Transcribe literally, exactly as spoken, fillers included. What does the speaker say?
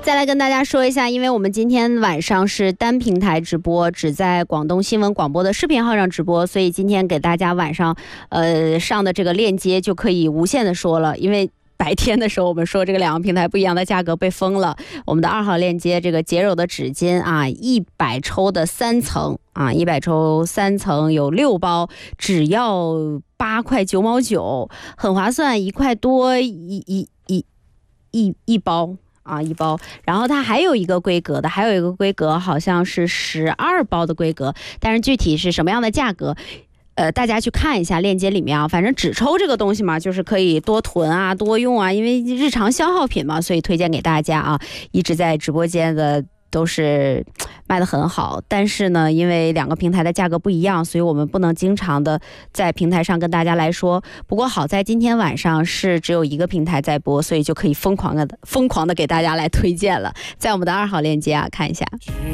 再来跟大家说一下，因为我们今天晚上是单平台直播，只在广东新闻广播的视频号上直播，所以今天给大家晚上呃上的这个链接就可以无限的说了，因为白天的时候我们说这个两个平台不一样的价格被封了。我们的二号链接这个洁柔的纸巾啊，一百抽的三层啊，一百抽三层有六包，只要八块九毛九，很划算，一块多一一一一一包。啊，一包，然后它还有一个规格的，还有一个规格好像是十二包的规格，但是具体是什么样的价格，呃，大家去看一下链接里面啊。反正纸抽这个东西嘛，就是可以多囤啊，多用啊，因为日常消耗品嘛，所以推荐给大家啊。一直在直播间的都是卖得很好，但是呢，因为两个平台的价格不一样，所以我们不能经常的在平台上跟大家来说。不过好在今天晚上是只有一个平台在播，所以就可以疯狂的疯狂的给大家来推荐了。在我们的二号链接啊，看一下。